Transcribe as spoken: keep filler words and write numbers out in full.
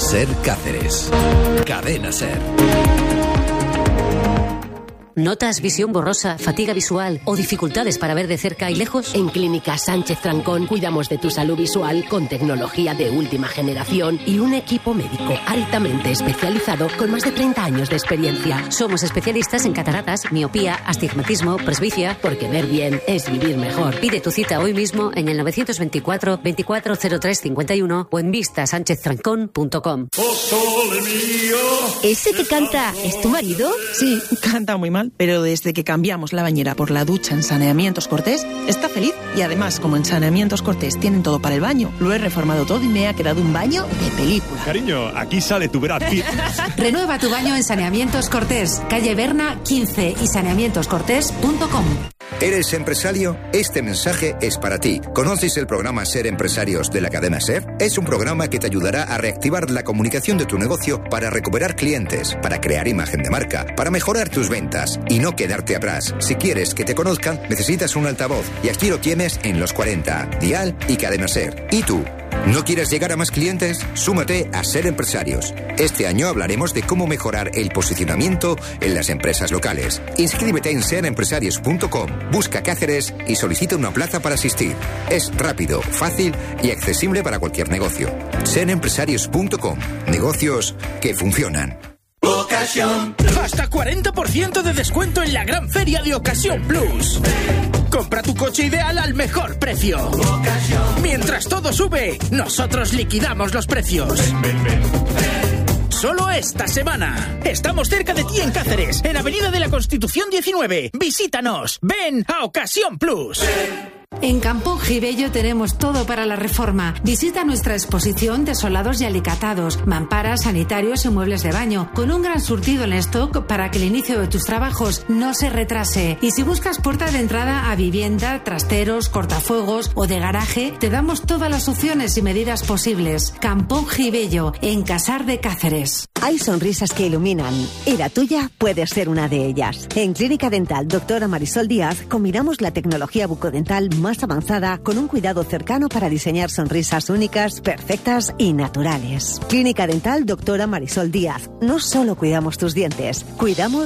Ser Cáceres. Cadena Ser. ¿Notas visión borrosa, fatiga visual o dificultades para ver de cerca y lejos? En Clínica Sánchez Trancón cuidamos de tu salud visual con tecnología de última generación y un equipo médico altamente especializado con más de treinta años de experiencia. Somos especialistas en cataratas, miopía, astigmatismo, presbicia, porque ver bien es vivir mejor. Pide tu cita hoy mismo en el nueve dos cuatro, veinticuatro cero tres cincuenta y uno o en vista sánchez trancón punto com. ¿Ese que canta es tu marido? Sí, canta muy mal, pero desde que cambiamos la bañera por la ducha en Saneamientos Cortés, está feliz. Y además, como en Saneamientos Cortés tienen todo para el baño, lo he reformado todo y me ha quedado un baño de película. Cariño, aquí sale tu Brad Pitt. Renueva tu baño en Saneamientos Cortés, calle Berna quince y saneamientos cortés punto com. ¿Eres empresario? Este mensaje es para ti. ¿Conoces el programa Ser Empresarios de la cadena Ser? Es un programa que te ayudará a reactivar la comunicación de tu negocio para recuperar clientes, para crear imagen de marca, para mejorar tus ventas y no quedarte atrás. Si quieres que te conozcan, necesitas un altavoz y aquí lo tienes en Los cuarenta, Dial y Cadena Ser. ¿Y tú? ¿No quieres llegar a más clientes? Súmate a Ser Empresarios. Este año hablaremos de cómo mejorar el posicionamiento en las empresas locales. Inscríbete en ser empresarios punto com, busca Cáceres y solicita una plaza para asistir. Es rápido, fácil y accesible para cualquier negocio. ser empresarios punto com. Negocios que funcionan. Ocasión. Hasta cuarenta por ciento de descuento en la gran feria de Ocasión Plus. Compra tu coche ideal al mejor precio. Ocasión. Mientras todo sube, nosotros liquidamos los precios. Ven, ven, ven, ven. Solo esta semana. Estamos cerca de ti en Cáceres, en Avenida de la Constitución diecinueve. Visítanos. Ven a Ocasión Plus. Ven. En Campón Gibello tenemos todo para la reforma. Visita nuestra exposición de solados y alicatados, mamparas, sanitarios y muebles de baño, con un gran surtido en stock para que el inicio de tus trabajos no se retrase. Y si buscas puerta de entrada a vivienda, trasteros, cortafuegos o de garaje, te damos todas las opciones y medidas posibles. Campón Gibello, en Casar de Cáceres. Hay sonrisas que iluminan y la tuya puede ser una de ellas. En Clínica Dental Doctora Marisol Díaz combinamos la tecnología bucodental más avanzada con un cuidado cercano para diseñar sonrisas únicas, perfectas y naturales. Clínica Dental Doctora Marisol Díaz. No solo cuidamos tus dientes, cuidamos